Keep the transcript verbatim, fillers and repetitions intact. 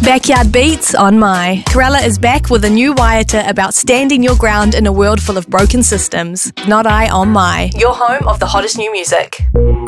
Backyard Beats on My. Corella is back with a new Waiata about standing your ground in a world full of broken systems. Not I on My. Your home of the hottest new music.